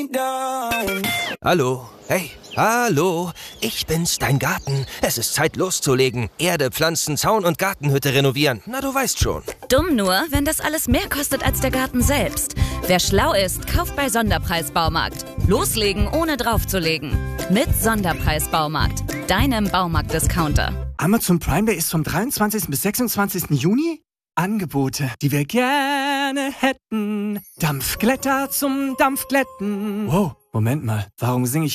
Hallo, hey, hallo, ich bin's, dein Garten. Es ist Zeit loszulegen. Erde, Pflanzen, Zaun und Gartenhütte renovieren. Na, du weißt schon. Dumm nur, wenn das alles mehr kostet als der Garten selbst. Wer schlau ist, kauft bei Sonderpreis-Baumarkt. Loslegen, ohne draufzulegen. Mit Sonderpreis-Baumarkt, deinem Baumarkt-Discounter. Amazon Prime Day ist vom 23. bis 26. Juni? Angebote, die wir gerne hätten. Dampfglätter zum Dampfglätten. Wow, Moment mal, warum singe ich